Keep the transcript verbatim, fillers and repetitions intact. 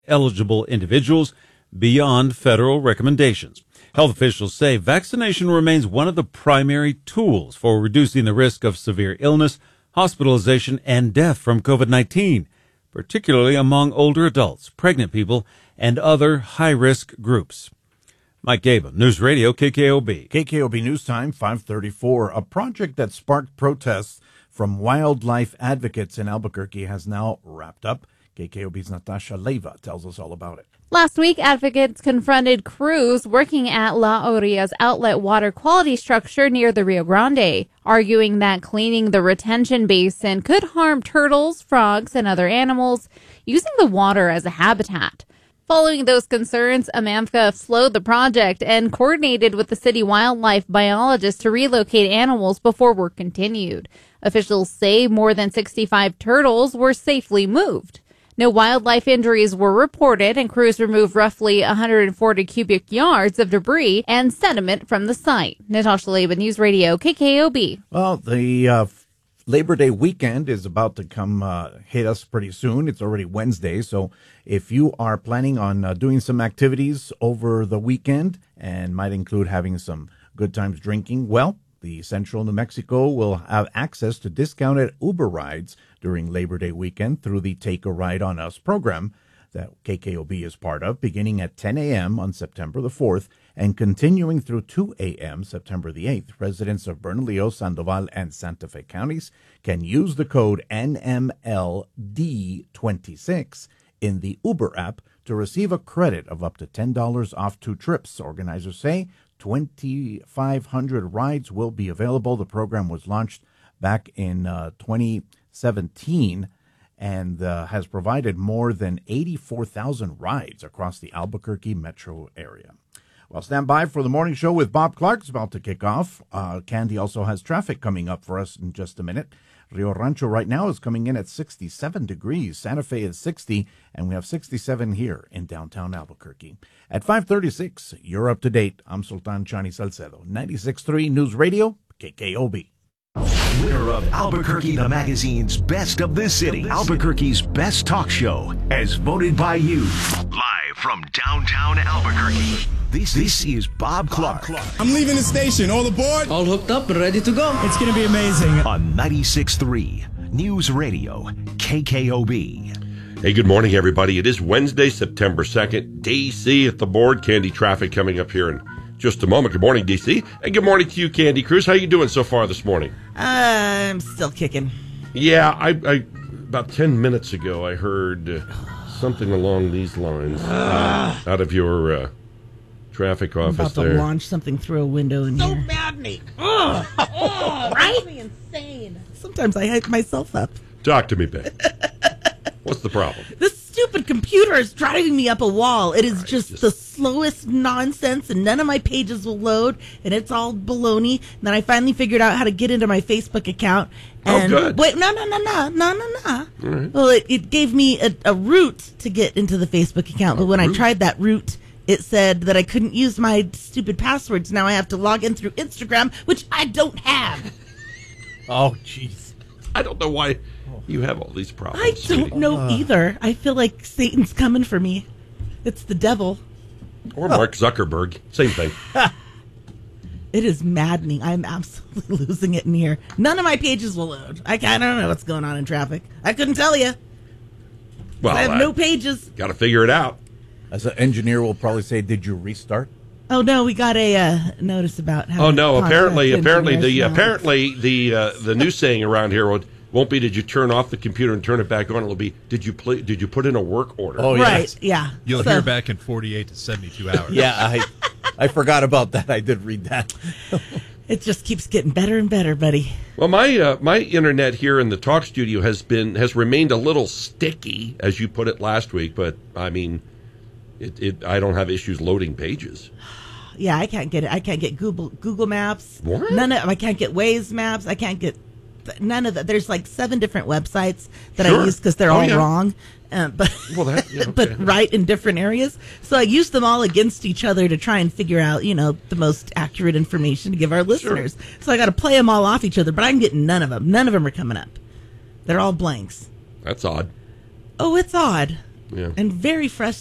eligible individuals beyond federal recommendations. Health officials say vaccination remains one of the primary tools for reducing the risk of severe illness, hospitalization, and death from COVID nineteen, particularly among older adults, pregnant people, and other high-risk groups. Mike Gaba, News Radio, K K O B. K K O B News Time, five thirty-four. A project that sparked protests from wildlife advocates in Albuquerque has now wrapped up. K K O B's Natasha Leiva tells us all about it. Last week, advocates confronted crews working at La Oria's outlet water quality structure near the Rio Grande, arguing that cleaning the retention basin could harm turtles, frogs, and other animals using the water as a habitat. Following those concerns, AMAMFA slowed the project and coordinated with the city wildlife biologist to relocate animals before work continued. Officials say more than sixty-five turtles were safely moved. No wildlife injuries were reported, and crews removed roughly one hundred forty cubic yards of debris and sediment from the site. Natasha Leiva, News Radio, K K O B. Well, the uh, Labor Day weekend is about to come uh, hit us pretty soon. It's already Wednesday, so if you are planning on uh, doing some activities over the weekend and might include having some good times drinking, well, the Central New Mexico will have access to discounted Uber rides during Labor Day weekend through the Take a Ride on Us program that K K O B is part of, beginning at ten a.m. on September the fourth and continuing through two a.m. September the eighth. Residents of Bernalillo, Sandoval, and Santa Fe counties can use the code N M L D twenty-six in the Uber app to receive a credit of up to ten dollars off two trips. Organizers say twenty-five hundred rides will be available. The program was launched back in uh, twenty seventeen and uh, has provided more than eighty-four thousand rides across the Albuquerque metro area. Well, stand by for the morning show with Bob Clark. It's about to kick off. Uh, Candy also has traffic coming up for us in just a minute. Rio Rancho right now is coming in at sixty-seven degrees. Santa Fe is sixty, and we have sixty-seven here in downtown Albuquerque. At five thirty-six, you're up to date. I'm Sultan Chani Salcedo, ninety-six point three News Radio, K K O B. Winner of Albuquerque the Magazine's Best of the City, Albuquerque's Best Talk Show, as voted by you. Live from downtown Albuquerque, this, this is Bob Clark. I'm leaving the station. All aboard? All hooked up and ready to go. It's going to be amazing. On ninety-six point three News Radio, K K O B. Hey, good morning, everybody. It is Wednesday, September second. D C at the board. Candy traffic coming up here in just a moment. Good morning, D C. And good morning to you, Candy Cruz. How you doing so far this morning? Uh, I'm still kicking. Yeah, I, I about ten minutes ago, I heard uh, something along these lines uh, out of your uh, traffic office I'm about there. to launch something through a window in so here. So maddening. Ugh. Oh, right? Drives me insane. Sometimes I hype myself up. Talk to me, babe. What's the problem? This stupid computer is driving me up a wall. It is right, just, just the slowest nonsense, and none of my pages will load, and it's all baloney. And then I finally figured out how to get into my Facebook account. And oh, good. Wait, no, no, no, no, no, no, no. Right. Well, it, it gave me a, a route to get into the Facebook account, but a when route? I tried that route, it said that I couldn't use my stupid passwords. Now I have to log in through Instagram, which I don't have. Oh, jeez. I don't know why you have all these problems. I don't sweetie. know either. I feel like Satan's coming for me. It's the devil. Or Mark Zuckerberg. Same thing. It is maddening. I'm absolutely losing it in here. None of my pages will load. I, I don't know what's going on in traffic. I couldn't tell you. Well, I have I no pages. Got to figure it out. As an engineer, will probably say, did you restart? Oh no, we got a uh, notice about how. Oh no! Apparently, apparently the now. apparently the uh, the new saying around here would, won't be "Did you turn off the computer and turn it back on?" It'll be "Did you play, Did you put in a work order?" Oh right, yes. yeah. You'll So- hear back in forty-eight to seventy-two hours. Yeah, I I forgot about that. I did read that. It just keeps getting better and better, buddy. Well, my uh, my internet here in the talk studio has been has remained a little sticky, as you put it last week. But I mean, it, it I don't have issues loading pages. Yeah, I can't get it. I can't get Google Google Maps. What? None of I can't get Waze Maps. I can't get none of that. There's like seven different websites that Sure. I use because they're Oh, all yeah. wrong, uh, but Well, that- yeah, okay. but right in different areas. So I use them all against each other to try and figure out, you know, the most accurate information to give our listeners. So I got to play them all off each other, but I'm getting none of them. None of them are coming up. They're all blanks. That's odd. Oh, it's odd. Yeah. and very frustrating.